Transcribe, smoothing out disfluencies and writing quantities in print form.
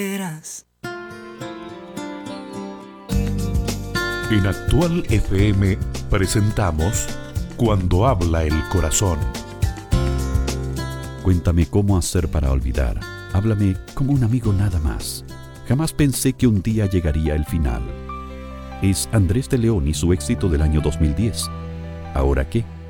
En Actual FM presentamos Cuando habla el corazón. Cuéntame cómo hacer para olvidar. Háblame como un amigo nada más. Jamás pensé que un día llegaría el final. Es Andrés de León y su éxito del año 2010. ¿Ahora qué?